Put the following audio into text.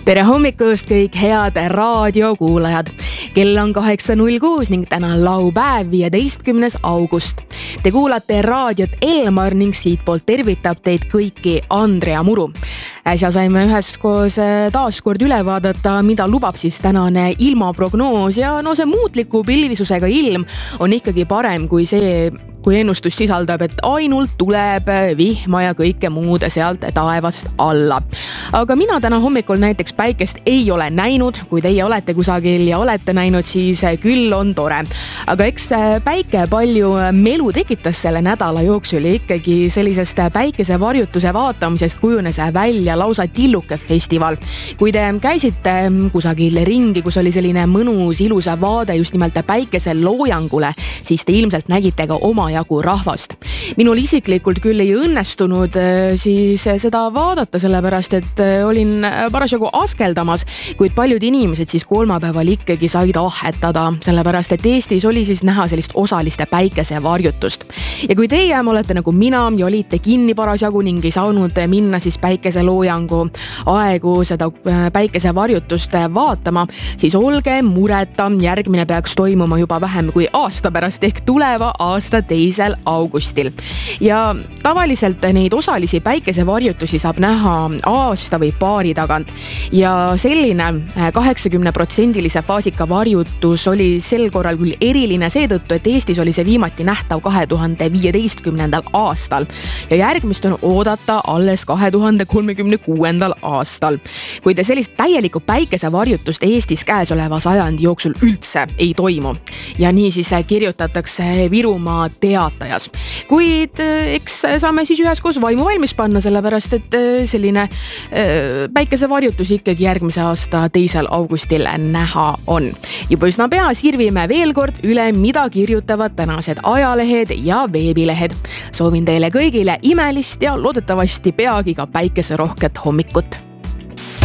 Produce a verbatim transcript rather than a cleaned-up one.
Tere hommikust kõik head raadiokuulajad. Kell on kaheksa null kuus ning täna on laupäev viieteistkümnes august. Te kuulate raadiot Elmar ning siit poolt tervitab teid kõiki Andrea Muru. Äsja saime üheskoos taas kord üle vaadata, mida lubab siis tänane ilmaprognoos ja no see muutliku pilvisusega ilm on ikkagi parem kui see, kui ennustus sisaldab, et ainult tuleb vihma ja kõike muud sealt taevast alla. Aga mina täna hommikul näiteks päikest ei ole näinud. Kui teie olete kusagil ja olete näinud, siis küll on tore. Aga eks päike palju melu tekitas selle nädala jooksul ja ikkagi sellisest päikesevarjutuse vaatamisest kujunes välja lausa tilluke festival. Kui te käisite kusagil ringi, kus oli selline mõnus ilusa vaade just nimelt päikese loojangule, siis te ilmselt nägite ka oma jagu rahvast. Minul isiklikult küll ei õnnestunud siis seda vaadata, sellepärast et olin parasjagu askeldamas, kuid paljud inimesed siis kolmapäeval ikkagi said ahetada, sellepärast et Eestis oli siis näha sellist osaliste päikesevarjutust. Ja kui teie olete nagu mina ja olite kinni parasjagu ning ei saanud minna siis päikeseloojangu aegu seda päikesevarjutust vaatama, siis olge mureta, järgmine peaks toimuma juba vähem kui aasta pärast ehk tuleva aasta teisel augustil. Ja tavaliselt neid osalisi päikesevarjutusi saab näha aasta või paari tagant. Ja selline kaheksakümne protsendilise faasika varjutus oli sel korral küll eriline seetõttu, et Eestis oli see viimati nähtav kahe tuhande viieteistkümnendal aastal ja järgmist on oodata alles kahe tuhande kolmekümne kuuendal aastal. Kuid sellist täielikku päikesevarjutust Eestis käesoleva sajandi jooksul üldse ei toimu. Ja nii siis kirjutatakse Virumaa Teatajas. Kuid eks saame siis üheskoos vaimu valmis panna, sellepärast et selline päikesevarjutus ikkagi järgmise aasta teisel augustil näha on. Juba üsna pea sirvime veel kord üle, mida kirjutavad tänased ajalehed ja veebilehed. Soovin teile kõigile imelist ja loodetavasti peagi ka päikeserohket hommikut.